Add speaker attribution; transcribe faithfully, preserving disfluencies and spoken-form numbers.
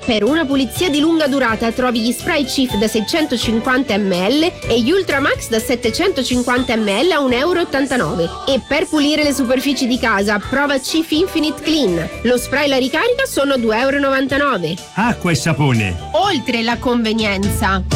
Speaker 1: Per una pulizia di lunga durata trovi gli spray Cif da seicentocinquanta millilitri e gli Ultramax da settecentocinquanta millilitri a uno e ottantanove euro. E per pulire le superfici di casa prova Cif Infinite Clean. Lo spray e la ricarica sono due e novantanove euro.
Speaker 2: Acqua e sapone.
Speaker 1: Oltre la convenienza.